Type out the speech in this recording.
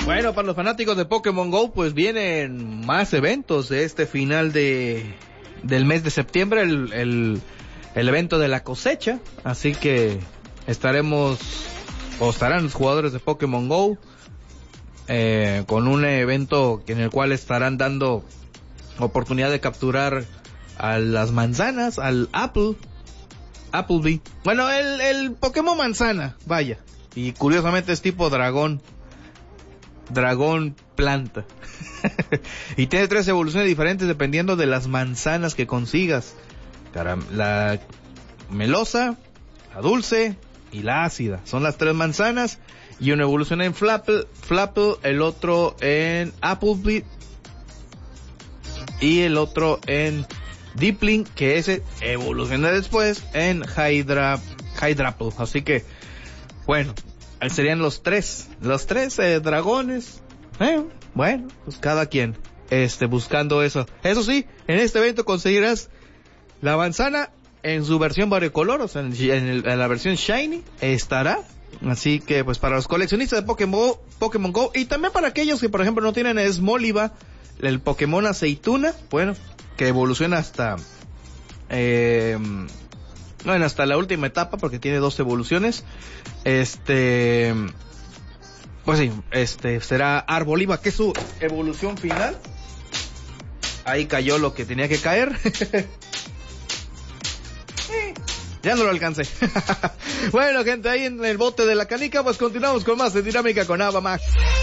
Bueno, para los fanáticos de Pokémon GO, pues vienen más eventos de este final del mes de septiembre, el evento de la cosecha, así que estarán los jugadores de Pokémon GO con un evento en el cual estarán dando oportunidad de capturar a las manzanas, al Applebee. Bueno, el Pokémon manzana, vaya, y curiosamente es tipo dragón planta. Y tiene 3 evoluciones diferentes dependiendo de las manzanas que consigas. La melosa, la dulce y la ácida. Son las 3 manzanas. Y una evolución en Flapple, el otro en Applebee y el otro en Deepling, que ese evoluciona después en Hydrapple. Así que, bueno, serían los tres dragones. Bueno, pues cada quien buscando eso. Eso sí, en este evento conseguirás la manzana en su versión variocolor, o sea, en la versión shiny estará. Así que pues para los coleccionistas de Pokémon GO y también para aquellos que por ejemplo no tienen Smoliva, el Pokémon aceituna, bueno, que evoluciona hasta hasta la última etapa porque tiene 2 evoluciones. Pues sí, será Arboliva, que es su evolución final. Ahí cayó lo que tenía que caer. Ya no lo alcancé. Bueno, gente, ahí en el bote de la canica, pues continuamos con más de Dinámica con Ava Max.